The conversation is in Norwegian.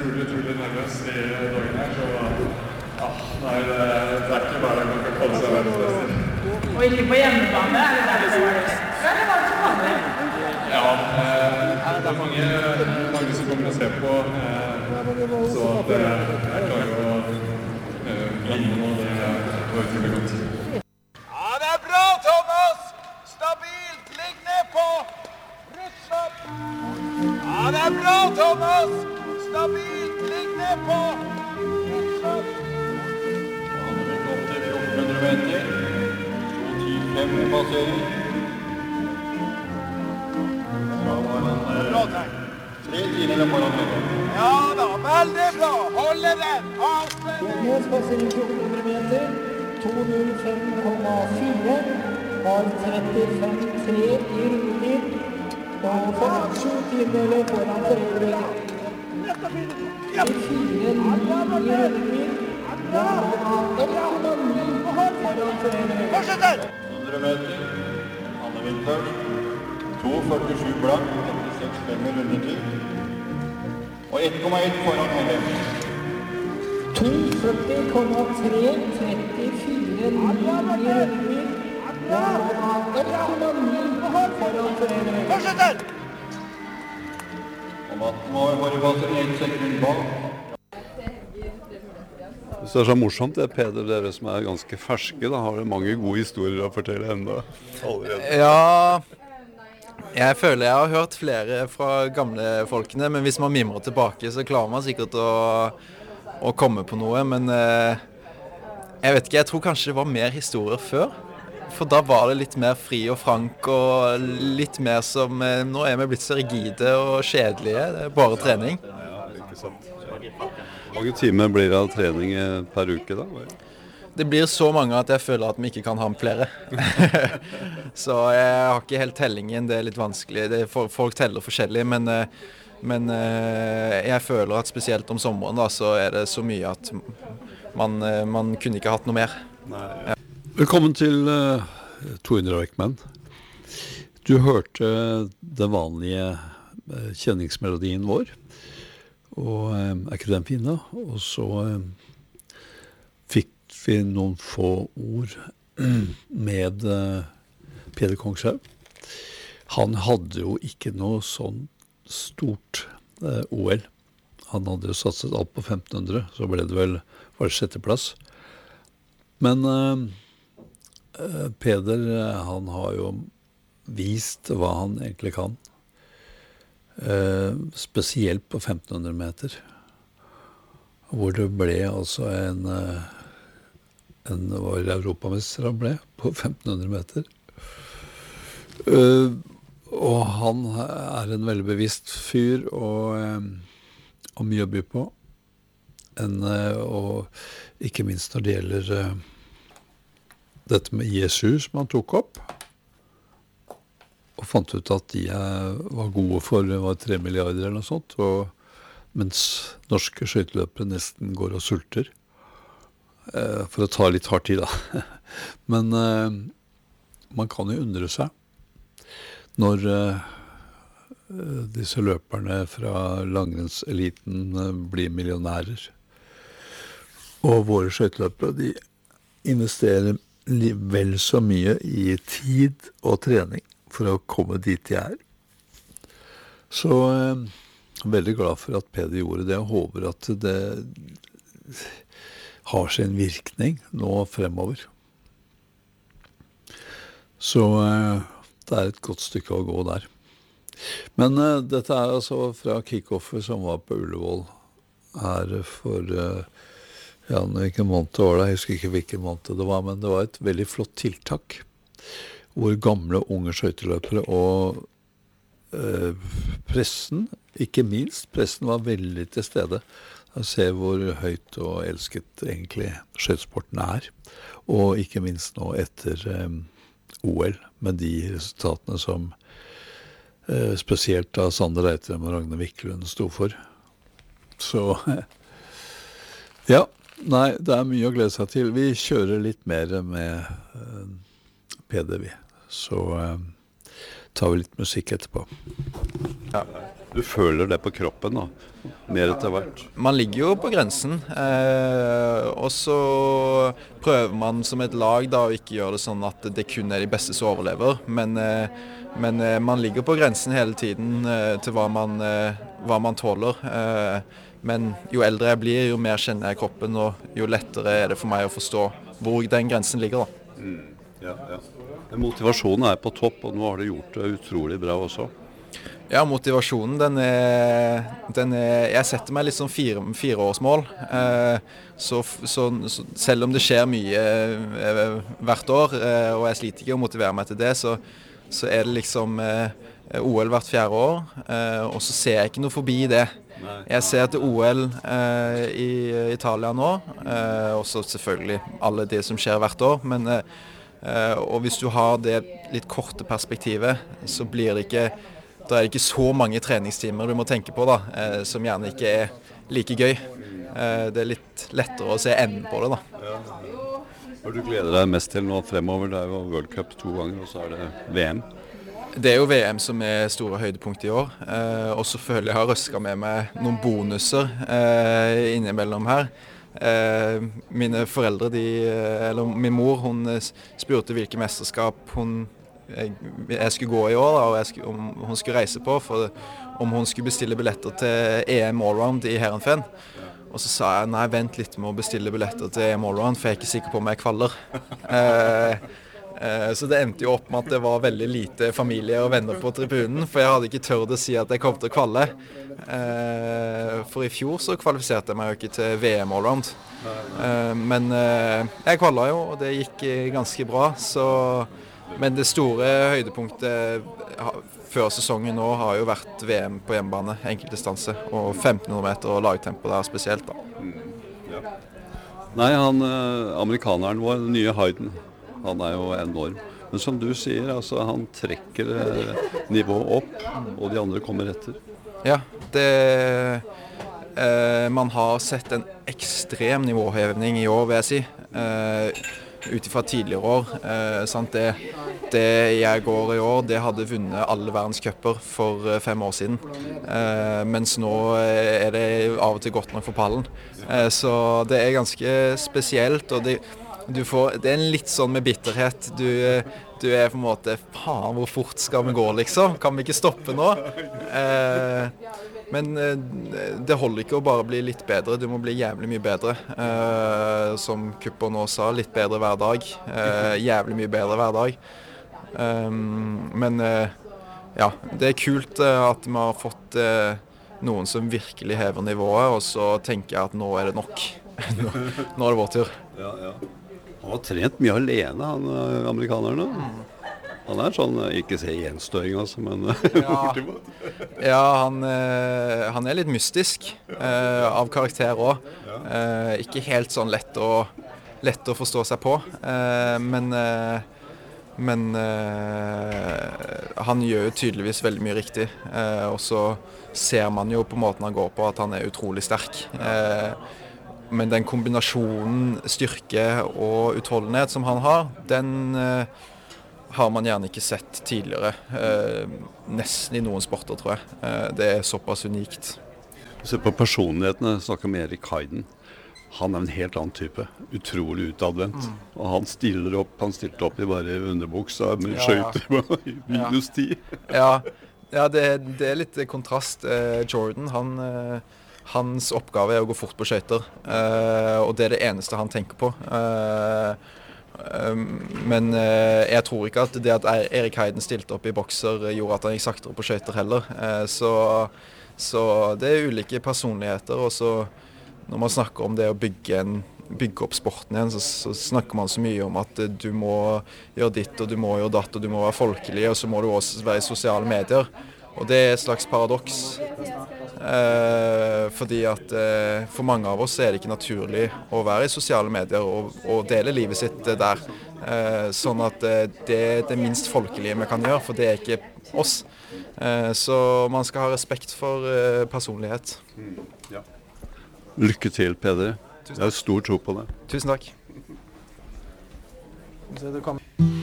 utrolig nervøs I dagen her, så nei, det ikke bare man kan kalle seg verdensmester. Og ikke på hjemmebane, det der det var det? Eller var det så vanlig? Ja, det mange som kommer og ser på, så at jeg klarer å vinne nå, det var utrolig godt. Ja, det bra, Thomas! Stabilt, ligg ned på! Ryss opp! Ja, det bra, Thomas! Stabilt, ligg ned på! Ryss opp! Han har gått opp til 1400 meter. 2.10.5 passering. Bra tegn. 3 tider foran høyre. Ja da, veldig bra. Holde den. Avspenning. Passering 1400 meter. 2.05,4. Har 35,3 I rundetid. Og får 7 tideler foran foreldre. 4,9 I rundetid. Fortsetter! 100 meter. Anne Vind først. 2.47 blank. 36,5 I rundetid. Og 1,1 foran Helle. 2.40,3, 34,9 I rundetid. Og 1,9 foran foreldre. Fortsetter! Og Matten var forrige passer 1 sekund bak. Så det så morsomt det, Peder, dere som ganske ferske, da har dere mange gode historier å fortelle enda allerede. Ja, jeg føler jeg har hørt flere fra gamle folkene, men hvis man mimrer tilbake, så klarer man sikkert å komme på noe, men jeg vet ikke, jeg tror kanskje det var mer historier før, for da var det litt mer fri og frank, og litt mer som, nå vi blitt så rigide og kjedelige, det bare trening. Ja, ikke sant. Hvor mange timer blir det av trening per uke da? Det blir så mange at jeg føler at vi ikke kan ha med flere. Så jeg har ikke helt tellingen, det litt vanskelig. Folk teller forskjellig, men jeg føler at spesielt om sommeren da, så det så mye at man kunne ikke hatt noe mer. Nei. Velkommen til 200 Ekman. Du hørte den vanlige kjenningsmelodien vår. Og ikke den fin da? Og så fikk vi noen få ord med Peder Kongshaug. Han hadde jo ikke noe sånn stort OL. Han hadde jo satset alt på 1500, så ble det vel var det 6. plass. Men Peder, han har jo vist hva han egentlig kan. Spesielt på 1500 meter, hvor det ble altså en var europamester han ble på 1500 meter. Og han en veldig bevisst fyr og mye å by på. Og ikke minst når det gjelder dette med ISU som han tok opp, og fant ut at de var gode for 3 milliarder eller noe sånt, og mens norske skøyteløpere nesten går og sulter, for å ta litt hardt i da. Men man kan jo undre seg når disse løperne fra langrennseliten blir millionærer, og våre skøyteløpere, de investerer vel så mye I tid og trening for å komme dit jeg Så veldig glad for at Peder gjorde det, og håper at det har sin virkning nå fremover. Så det et godt stykke å gå der. Men dette altså fra kickoffet som var på Ullevål her for hvilken måned var det? Jeg husker ikke hvilken måned det var, men det var et veldig flott tiltak hvor gamle, unge skøyteløpere og pressen, ikke minst, pressen var veldig til stede. Jeg ser hvor høyt og elsket egentlig skøytesporten og ikke minst nå etter OL, med de resultatene som spesielt da Sander Reitrem og Ragnar Wiklund stod for. Så ja, nei, det mye å glede seg til. Vi kjører litt mer med Peder, så tar vi litt musikk etterpå. Ja. Du føler det på kroppen da, mer etter hvert? Man ligger jo på grensen, og så prøver man som et lag da å ikke gjøre det sånn at det kun er de beste som overlever, men man ligger på grensen hele tiden til hva man tåler. Men jo eldre jeg blir, jo mer kjenner jeg kroppen, og jo lettere er det for meg å forstå hvor den grensen ligger da. Ja. Motivasjonen er på topp, og nå har du gjort det utrolig bra også. Ja, motivasjonen, den er jeg setter meg litt sånn fireårsmål, så selv om det skjer mye hvert år, og jeg sliter ikke å motivere meg til det, så er det liksom OL hvert 4. år, og så ser jeg ikke noe forbi det. Jeg ser til OL i Italia nå, også selvfølgelig alle det som skjer hvert år, men og hvis du har det litt korte perspektivet, så blir det ikke, da er det ikke så mange treningstimer du må tenke på da, som gjerne ikke er like gøy. Det er litt lettere å se enden på det da. Hva du gleder deg mest til nå fremover? Det er jo World Cup 2 ganger, og så er det VM. Det er jo VM som er store høydepunkt i år, og så føler jeg har røsket med meg noen bonuser innimellom her. Mine foreldre, eller min mor, hun spurte hvilke mesterskap jeg skulle gå i år, og om hun skulle reise på, om hun skulle bestille billetter til EM Allround i Heerenveen. Og så sa jeg, nei, vent litt med å bestille billetter til EM Allround, for jeg er ikke sikker på om jeg kvaller. Så det endte jo opp med at det var veldig lite familie og venner på tribunen, for jeg hadde ikke tørt å si at jeg kom til å kvalle. For i fjor så kvalifiserte jeg meg jo ikke til VM Allround. Men jeg kvallet jo, og det gikk ganske bra. Men det store høydepunktet før sesongen nå har jo vært VM på hjemmebane, enkeltdistanse, og 1500 meter og lagtempo der spesielt da. Nei, amerikaneren vår, den nye Hayden, han er jo enorm. Men som du sier, altså, han trekker nivået opp, og de andre kommer etter. Ja, man har sett en ekstrem nivåhevning i år, vil jeg si. Utifra tidligere år. Sant? Det jeg går i år, det hadde vunnet alle verdenscuper for 5 år siden. Mens nå er det av og til godt nok for pallen. Så det er ganske spesielt, og det er en litt sånn med bitterhet. Du er på en måte, faen, hvor fort skal vi gå liksom? Kan vi ikke stoppe nå? Men det holder ikke å bare bli litt bedre, du må bli jævlig mye bedre. Som Cooper nå sa, litt bedre hver dag. Jævlig mye bedre hver dag. Men ja, det er kult at vi har fått noen som virkelig hever nivået, og så tenker jeg at nå er det nok. Nå er det vår tur. Ja. Han har trent mye alene, han amerikanerne. Han er sånn, ikke se gjenstøring altså, men bortimot. Ja, han er litt mystisk av karakter også. Ikke helt sånn lett å forstå seg på, men han gjør jo tydeligvis veldig mye riktig, og så ser man jo på måten han går på at han er utrolig sterk. Men den kombinasjonen styrke og utholdenhet som han har, den har man gjerne ikke sett tidligere. Nesten i noen sporter, tror jeg. Det er såpass unikt. Se på personlighetene, snakker med Erik Hayden. Han er en helt annen type. Utrolig utadvendt. Og han stilte opp i bare underbuksa med skøyter i -10. Ja, det er litt kontrast. Jordan, hans oppgave er å gå fort på skøyter, og det er det eneste han tenker på. Men jeg tror ikke at det at Erik Hayden stilte opp i bokser gjorde at han gikk saktere på skøyter heller. Så det er ulike personligheter, og så når man snakker om det å bygge opp sporten igjen, så snakker man så mye om at du må gjøre ditt, og du må gjøre datt, og du må være folkelig, og så må du også være i sosiale medier. Og det er et slags paradoks. Fordi at for mange av oss er det ikke naturlig å være i sosiale medier og dele livet sitt der. Sånn at det er det minst folkelige vi kan gjøre, for det er ikke oss. Så man skal ha respekt for personlighet. Ja. Lykke til, Peder. Jeg har stor tro på det. Tusen takk.